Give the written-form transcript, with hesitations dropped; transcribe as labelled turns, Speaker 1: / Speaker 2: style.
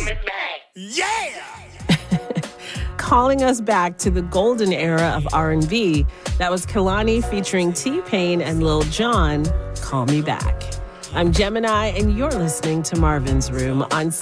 Speaker 1: Yeah!
Speaker 2: Calling us back to the golden era of R&B, that was Kehlani featuring T-Pain and Lil Jon, Call Me Back. I'm Gemini, and you're listening to Marvin's Room on